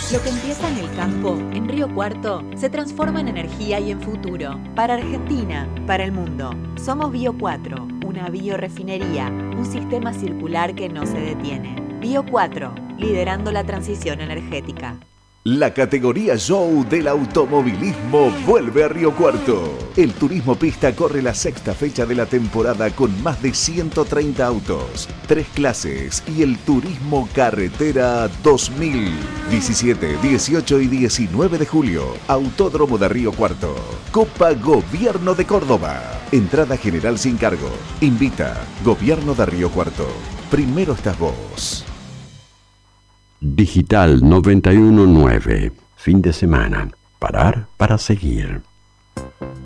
Lo que empieza en el campo, en Río Cuarto, se transforma en energía y en futuro. Para Argentina, para el mundo. Somos Bio 4, una biorefinería, un sistema circular que no se detiene. Bio 4, liderando la transición energética. La categoría Show del automovilismo vuelve a Río Cuarto. El Turismo Pista corre la sexta fecha de la temporada con más de 130 autos, 3 clases y el Turismo Carretera 2000. 17, 18 y 19 de julio, Autódromo de Río Cuarto. Copa Gobierno de Córdoba. Entrada general sin cargo. Invita Gobierno de Río Cuarto. Primero estás vos. Digital 919. Fin de semana. Parar para seguir.